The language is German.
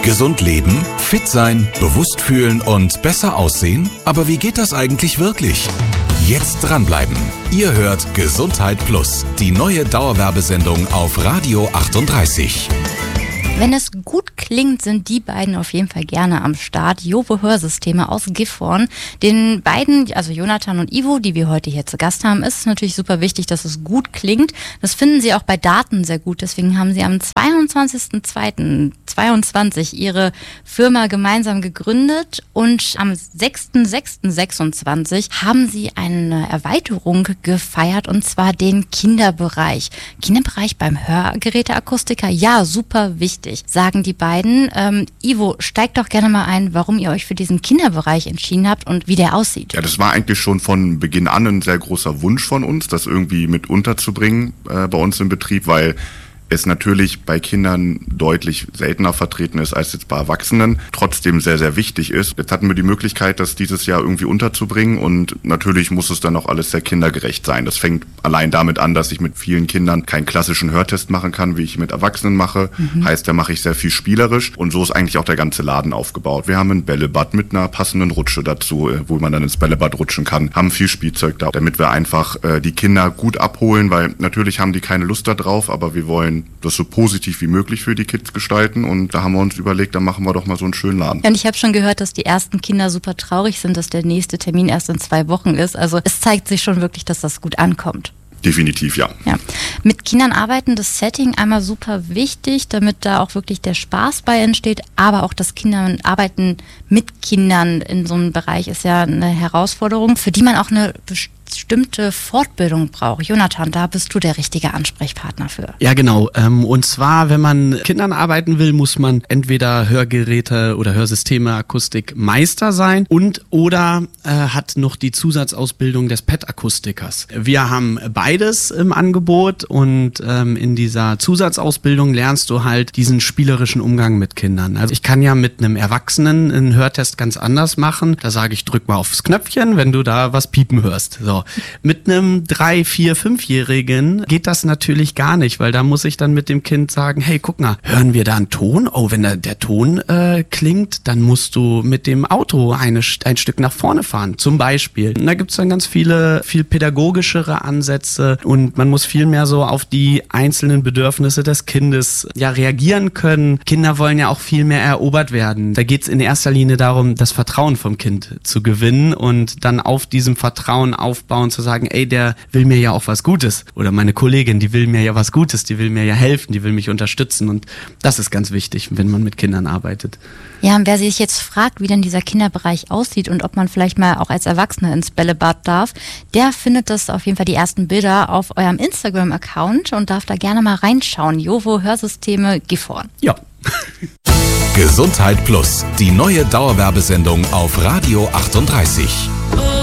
Gesund leben, fit sein, bewusst fühlen und besser aussehen? Aber wie geht das eigentlich wirklich? Jetzt dranbleiben. Ihr hört Gesundheit Plus, die neue Dauerwerbesendung auf Radio 38. Wenn es gut klingt, sind die beiden auf jeden Fall gerne am Start. Jovo Hörsysteme aus Gifhorn. Den beiden, also Jonathan und Ivo, die wir heute hier zu Gast haben, ist es natürlich super wichtig, dass es gut klingt. Das finden sie auch bei Daten sehr gut. Deswegen haben sie am 22.02.22 ihre Firma gemeinsam gegründet und am 6.06.26 haben sie eine Erweiterung gefeiert, und zwar den Kinderbereich. Kinderbereich beim Hörgeräteakustiker, ja, super wichtig, sagen die beiden. Ivo, steigt doch gerne mal ein, warum ihr euch für diesen Kinderbereich entschieden habt und wie der aussieht. Ja, das war eigentlich schon von Beginn an ein sehr großer Wunsch von uns, das irgendwie mit unterzubringen bei uns im Betrieb, weil es natürlich bei Kindern deutlich seltener vertreten ist als jetzt bei Erwachsenen, trotzdem sehr, sehr wichtig ist. Jetzt hatten wir die Möglichkeit, das dieses Jahr irgendwie unterzubringen, und natürlich muss es dann auch alles sehr kindergerecht sein. Das fängt allein damit an, dass ich mit vielen Kindern keinen klassischen Hörtest machen kann, wie ich mit Erwachsenen mache. Heißt, da mache ich sehr viel spielerisch, und so ist eigentlich auch der ganze Laden aufgebaut. Wir haben ein Bällebad mit einer passenden Rutsche dazu, wo man dann ins Bällebad rutschen kann, haben viel Spielzeug da, damit wir einfach die Kinder gut abholen, weil natürlich haben die keine Lust da drauf, aber wir wollen das so positiv wie möglich für die Kids gestalten, und da haben wir uns überlegt, dann machen wir doch mal so einen schönen Laden. Ja, und ich habe schon gehört, dass die ersten Kinder super traurig sind, dass der nächste Termin erst in 2 Wochen ist. Also es zeigt sich schon wirklich, dass das gut ankommt. Definitiv, ja. Ja. Mit Kindern arbeiten, das Setting einmal super wichtig, damit da auch wirklich der Spaß bei entsteht, aber auch das Arbeiten mit Kindern in so einem Bereich ist ja eine Herausforderung, für die man auch eine bestimmte Fortbildung braucht. Jonathan, da bist du der richtige Ansprechpartner für. Ja, genau. Und zwar, wenn man mit Kindern arbeiten will, muss man entweder Hörgeräte oder Hörsysteme, Akustik Meister sein oder hat noch die Zusatzausbildung des PET-Akustikers. Wir haben beides im Angebot, und in dieser Zusatzausbildung lernst du halt diesen spielerischen Umgang mit Kindern. Also ich kann ja mit einem Erwachsenen einen Hörtest ganz anders machen. Da sage ich, drück mal aufs Knöpfchen, wenn du da was piepen hörst. So. Mit einem 3-, 4-, 5-Jährigen geht das natürlich gar nicht, weil da muss ich dann mit dem Kind sagen, hey, guck mal, hören wir da einen Ton? Oh, wenn der Ton klingt, dann musst du mit dem Auto ein Stück nach vorne fahren, zum Beispiel. Und da gibt's dann ganz viel pädagogischere Ansätze, und man muss viel mehr so auf die einzelnen Bedürfnisse des Kindes reagieren können. Kinder wollen ja auch viel mehr erobert werden. Da geht's in erster Linie darum, das Vertrauen vom Kind zu gewinnen und dann auf diesem Vertrauen aufbauen, zu sagen, ey, der will mir ja auch was Gutes. Oder meine Kollegin, die will mir ja was Gutes, die will mir ja helfen, die will mich unterstützen. Und das ist ganz wichtig, wenn man mit Kindern arbeitet. Ja, und wer sich jetzt fragt, wie denn dieser Kinderbereich aussieht und ob man vielleicht mal auch als Erwachsener ins Bällebad darf, der findet das auf jeden Fall, die ersten Bilder, auf eurem Instagram-Account und darf da gerne mal reinschauen. Jovo Hörsysteme Gifhorn. Ja. Gesundheit Plus, die neue Dauerwerbesendung auf Radio 38.